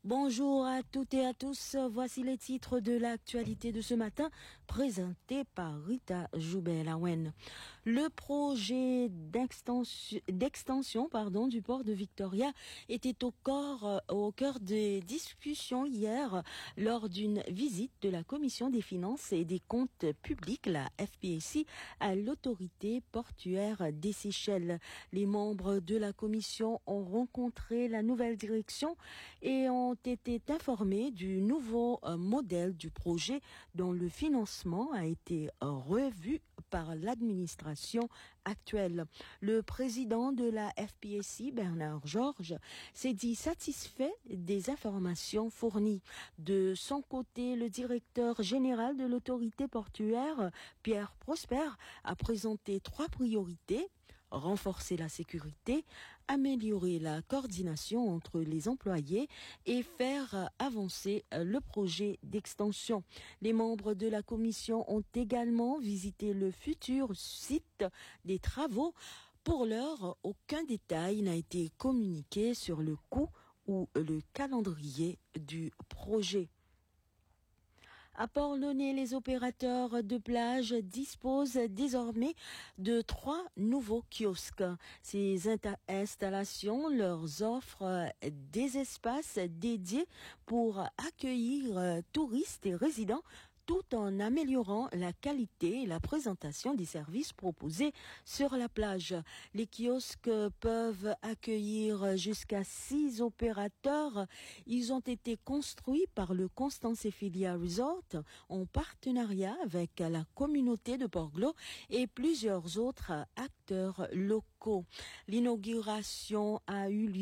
Bonjour à toutes et à tous. Voici les titres de l'actualité de ce matin, présentés par Rita Joubert-Lawen. Le projet d'extension du port de Victoria était au cœur des discussions hier lors d'une visite de la Commission des finances et des comptes publics, la FPAC, à l'autorité portuaire des Seychelles. Les membres de la commission ont rencontré la nouvelle direction et ont été informés du nouveau modèle du projet dont le financement a été revu par l'administration actuelle. Le président de la FPAC, Bernard Georges, s'est dit satisfait des informations fournies. De son côté, le directeur général de l'autorité portuaire, Pierre Prosper, a présenté 3 priorités: renforcer la sécurité, améliorer la coordination entre les employés et faire avancer le projet d'extension. Les membres de la commission ont également visité le futur site des travaux. Pour l'heure, aucun détail n'a été communiqué sur le coût ou le calendrier du projet. À Port-Launay, les opérateurs de plage disposent désormais de 3 nouveaux kiosques. Ces installations leur offrent des espaces dédiés pour accueillir touristes et résidents, tout en améliorant la qualité et la présentation des services proposés sur la plage. Les kiosques peuvent accueillir jusqu'à 6 opérateurs. Ils ont été construits par le Constance et Filia Resort en partenariat avec la communauté de Port-Glo et plusieurs autres acteurs locaux. L'inauguration a eu lieu